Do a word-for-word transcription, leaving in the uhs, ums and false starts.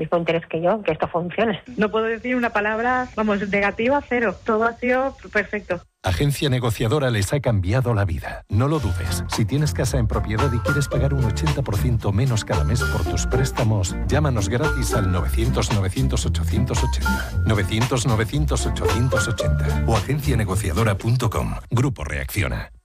mismo interés que yo, que esto funcione. No puedo decir una palabra, vamos, negativa, cero. Todo ha sido perfecto. Agencia Negociadora les ha cambiado la vida. No lo dudes. Si tienes casa en propiedad y quieres pagar un ochenta por ciento menos cada mes por tus préstamos, llámanos gratis al novecientos novecientos ochocientos ochenta. novecientos novecientos ochocientos ochenta o agencia negociadora punto com. Grupo Reacciona.